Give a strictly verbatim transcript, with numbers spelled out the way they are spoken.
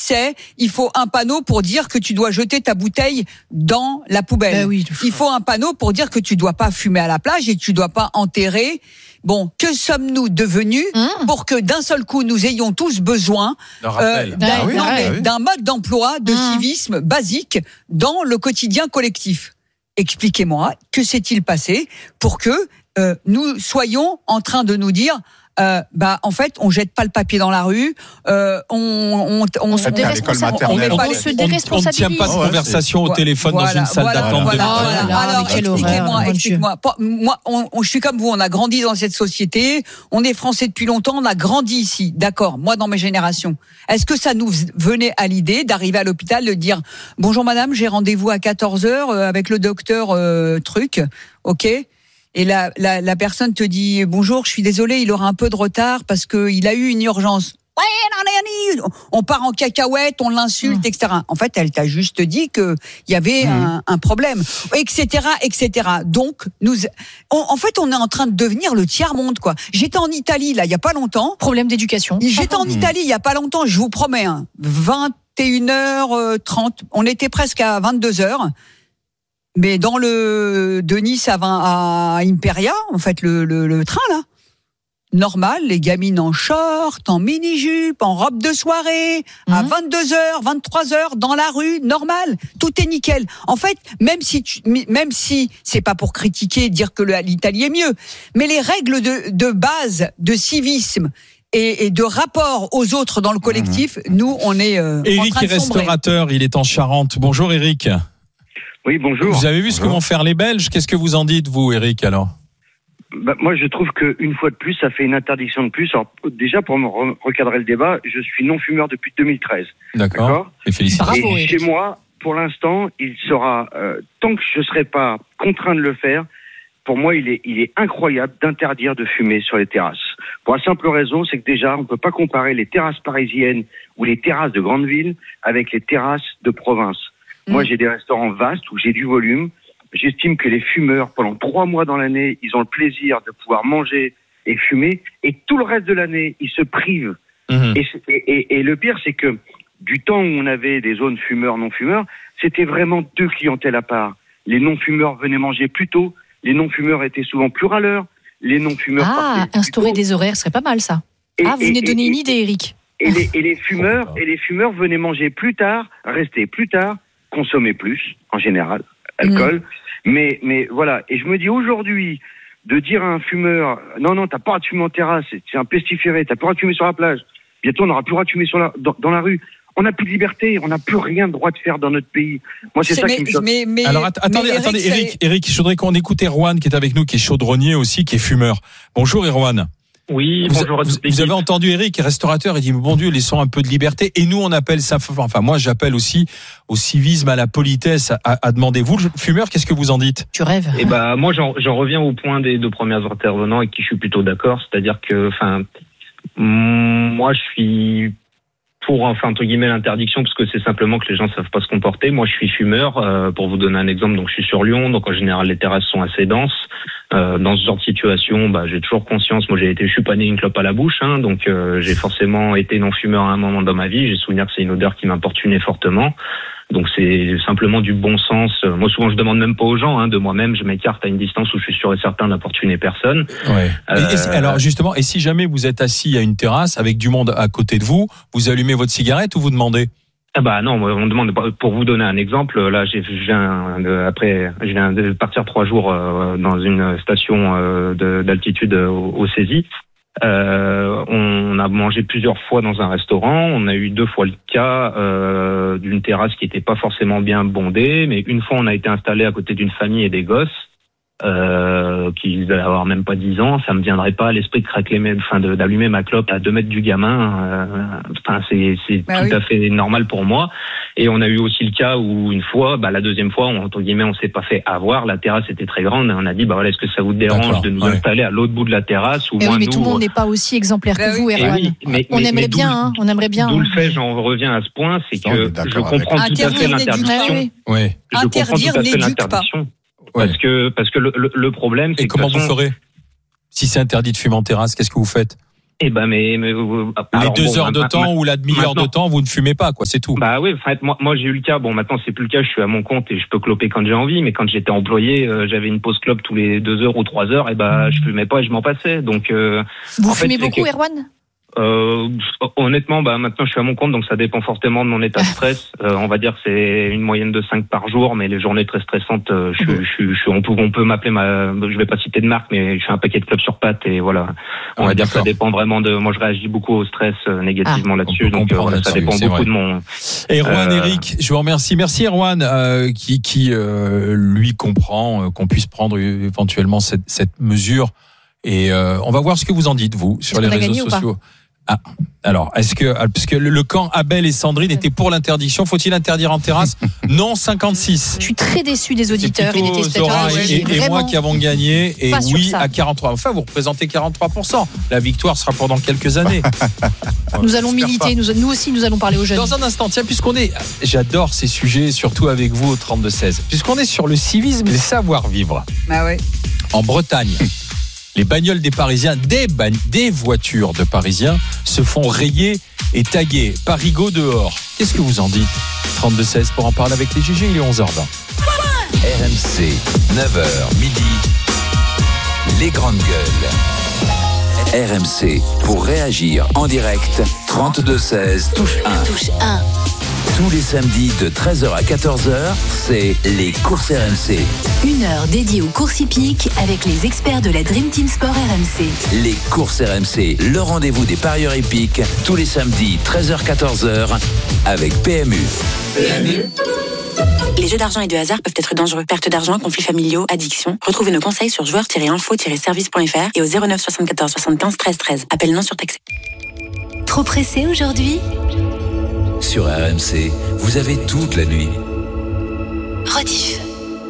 c'est il faut un panneau pour dire que tu dois jeter ta bouteille dans la poubelle. Ben oui, il faut un panneau pour dire que tu dois pas fumer à la plage et tu dois pas enterrer. Bon, que sommes-nous devenus mmh. pour que d'un seul coup nous ayons tous besoin euh, d'un, ah oui, non, ah oui. d'un mode d'emploi, de mmh. civisme basique dans le quotidien collectif? Expliquez-moi, que s'est-il passé pour que euh, nous soyons en train de nous dire Euh, bah en fait on jette pas le papier dans la rue, euh, on on on, on se déresponsabilise. On, on, on se déresponsabilise. On ne tient pas de conversation ouais, au téléphone voilà, dans une salle voilà, d'attente. Voilà, de voilà, voilà. Alors expliquez-moi, expliquez-moi. Moi, on, on, je suis comme vous, on a grandi dans cette société, on est français depuis longtemps, on a grandi ici, d'accord. Moi, dans mes générations, est-ce que ça nous venait à l'idée d'arriver à l'hôpital, de dire bonjour madame, j'ai rendez-vous à quatorze heures avec le docteur euh, truc, ok? Et la, la, la personne te dit bonjour, je suis désolé, il aura un peu de retard parce que il a eu une urgence. Ouais, on part en cacahuète, on l'insulte, mmh. et cetera. En fait, elle t'a juste dit que il y avait mmh. un, un problème, et cetera, et cetera. Donc, nous, on, en fait, on est en train de devenir le tiers monde, quoi. J'étais en Italie là, il y a pas longtemps. Problème d'éducation. J'étais en Italie il y a pas longtemps. Je vous promets, hein, vingt et une heures trente. On était presque à vingt-deux heures. Mais dans le de Nice à, vingt, à Imperia, en fait, le, le, le train là, normal, les gamines en short, en mini-jupe, en robe de soirée, mmh. à vingt-deux heures, vingt-trois heures, dans la rue, normal, tout est nickel. En fait, même si tu, même si c'est pas pour critiquer, dire que le, l'Italie est mieux, mais les règles de, de base de civisme et, et de rapport aux autres dans le collectif, mmh. nous, on est euh, Éric en train de est restaurateur, il est en Charente. Bonjour Éric. Oui, bonjour. Vous avez vu ce que vont faire les Belges? Qu'est-ce que vous en dites, vous, Éric, alors? Bah, moi, je trouve qu'une fois de plus, ça fait une interdiction de plus. Alors, déjà, pour me re- recadrer le débat, je suis non-fumeur depuis deux mille treize. D'accord. D'accord. Et félicitations. Et chez moi, pour l'instant, il sera, euh, tant que je ne serai pas contraint de le faire, pour moi, il est, il est incroyable d'interdire de fumer sur les terrasses. Pour la simple raison, c'est que déjà, on ne peut pas comparer les terrasses parisiennes ou les terrasses de grandes villes avec les terrasses de province. Moi, j'ai des restaurants vastes où j'ai du volume. J'estime que les fumeurs, pendant trois mois dans l'année, ils ont le plaisir de pouvoir manger et fumer. Et tout le reste de l'année, ils se privent. Mmh. Et, et, et le pire, c'est que du temps où on avait des zones fumeurs, non-fumeurs, c'était vraiment deux clientèles à part. Les non-fumeurs venaient manger plus tôt. Les non-fumeurs étaient souvent plus râleurs. Les non-fumeurs Ah, instaurer des horaires, ce serait pas mal, ça. Et, ah, vous venez de donner et, une idée, Éric. Et les, et les fumeurs, et les fumeurs venaient manger plus tard, rester plus tard, consommer plus, en général, alcool. Mmh. Mais, mais voilà. Et je me dis aujourd'hui, de dire à un fumeur, non, non, t'as pas le droit de fumer en terrasse, c'est un pestiféré, t'as pas le droit de fumer sur la plage. Bientôt, on n'aura plus le droit de fumer sur la, dans, dans la rue. On n'a plus de liberté, on n'a plus rien de droit de faire dans notre pays. Moi, c'est, c'est ça mais, qui me choque. Mais, mais, Alors, att- attendez, mais attendez, Éric, Éric, je voudrais qu'on écoute Erwan qui est avec nous, qui est chaudronnier aussi, qui est fumeur. Bonjour, Erwan. Oui, vous, bonjour à tous. Vous, vous avez entendu Éric, restaurateur, il dit bon Dieu, laissons un peu de liberté. Et nous, on appelle ça, enfin moi, j'appelle aussi au civisme, à la politesse, à, à demander. Vous, le fumeur, qu'est-ce que vous en dites? Tu rêves. Eh ben, moi, j'en, j'en reviens au point des deux premiers intervenants avec qui je suis plutôt d'accord, c'est-à-dire que, enfin, moi, je suis pour, enfin, entre guillemets, l'interdiction, parce que c'est simplement que les gens savent pas se comporter. Moi, je suis fumeur, euh, pour vous donner un exemple, donc je suis sur Lyon, donc en général, les terrasses sont assez denses. Euh, dans ce genre de situation, bah, j'ai toujours conscience. Moi, j'ai été, je suis pas né une clope à la bouche, hein, donc euh, j'ai forcément été non-fumeur à un moment dans ma vie. J'ai souvenir que c'est une odeur qui m'importunait fortement. Donc c'est simplement du bon sens. Moi, souvent, je demande même pas aux gens. Hein, de moi-même, je m'écarte à une distance où je suis sûr et certain d'importuner personne. Ouais. Euh, et, et, alors justement, et si jamais vous êtes assis à une terrasse avec du monde à côté de vous, vous allumez votre cigarette ou vous demandez? Ah bah non, on demande, pour vous donner un exemple, là j'ai, je viens de, après je viens de partir trois jours euh, dans une station euh, de, d'altitude au, au Césis. Euh, on a mangé plusieurs fois dans un restaurant, on a eu deux fois le cas euh, d'une terrasse qui n'était pas forcément bien bondée, mais une fois on a été installé à côté d'une famille et des gosses. Euh, qui devaient avoir même pas dix ans, ça me viendrait pas à l'esprit de craquer, enfin de, d'allumer ma clope à deux mètres du gamin. Euh, enfin, c'est, c'est bah tout oui. à fait normal pour moi. Et on a eu aussi le cas où une fois, bah la deuxième fois, on, entre guillemets, on s'est pas fait avoir. La terrasse était très grande et on a dit, bah voilà, est-ce que ça vous dérange D'accord, de nous ouais. installer à l'autre bout de la terrasse ou mais moins oui, mais nous, tout le monde n'est pas aussi exemplaire bah que vous, Erwan. Oui, mais, on mais, aimerait mais bien, hein, on aimerait bien. D'où hein. le fait, j'en reviens à ce point, c'est ça, que je comprends tout à fait l'interdiction. Oui. Oui. Je comprends tout à fait l'interdiction. Parce ouais. que parce que le, le, le problème, c'est et que comment façon, vous ferez si c'est interdit de fumer en terrasse? Qu'est-ce que vous faites? Eh ben, mais, mais euh, les deux bon, heures de ma, temps ma, ou la demi-heure de temps, vous ne fumez pas, quoi, c'est tout. Bah oui, en fait, moi, moi j'ai eu le cas. Bon, maintenant c'est plus le cas. Je suis à mon compte et je peux cloper quand j'ai envie. Mais quand j'étais employé, euh, j'avais une pause clope tous les deux heures ou trois heures. Et ben, je fumais pas et je m'en passais. Donc, euh, vous en fumez fait, beaucoup, que... Erwan? Euh, honnêtement, bah maintenant je suis à mon compte, donc ça dépend fortement de mon état de stress. Euh, on va dire que c'est une moyenne de cinq par jour, mais les journées très stressantes, euh, je, je, je, je, on peut, on peut m'appeler ma, je vais pas citer de marque, mais je fais un paquet de clubs sur pattes et voilà. On ouais, va dire que ça dépend vraiment de. Moi, je réagis beaucoup au stress euh, négativement ah, là-dessus, donc euh, voilà, ça dépend beaucoup vrai. de mon. Erwan, euh... Eric, je vous remercie. Merci Erwan, euh, qui, qui euh, lui comprend euh, qu'on puisse prendre éventuellement cette, cette mesure. Et euh, on va voir ce que vous en dites vous sur les réseaux sociaux. Ah, alors, est-ce que, parce que le camp Abel et Sandrine était pour l'interdiction, faut-il interdire en terrasse? Non, cinquante-six. Je suis très déçu des auditeurs. Il était Zora et, et, et moi qui avons gagné, et oui à quarante-trois. Enfin, vous représentez quarante-trois pour cent. La victoire sera pour dans quelques années. Nous allons militer, nous, nous aussi nous allons parler aux jeunes. Dans un instant, tiens, puisqu'on est, j'adore ces sujets, surtout avec vous au trente-deux seize, puisqu'on est sur le civisme et le savoir-vivre. Ah ouais. En Bretagne. Les bagnoles des Parisiens, des, ba- des voitures de Parisiens se font rayer et taguer. Parigo dehors. Qu'est-ce que vous en dites? trente-deux seize pour en parler avec les G G, il est onze heures vingt. R M C, neuf heures midi, les grandes gueules. R M C, pour réagir en direct, trente-deux seize, touche un. Touche un. Tous les samedis de treize heures à quatorze heures, c'est les courses R M C. Une heure dédiée aux courses hippiques avec les experts de la Dream Team Sport R M C. Les courses R M C, le rendez-vous des parieurs hippiques, tous les samedis treize heures à quatorze heures avec P M U. P M U. Les jeux d'argent et de hasard peuvent être dangereux. Perte d'argent, conflits familiaux, addiction. Retrouvez nos conseils sur joueurs tiret info tiret service point f r et au zéro neuf soixante-quatorze soixante-quinze treize treize. Appel non surtaxé. Trop pressé aujourd'hui ? Sur R M C, vous avez toute la nuit. Rediff.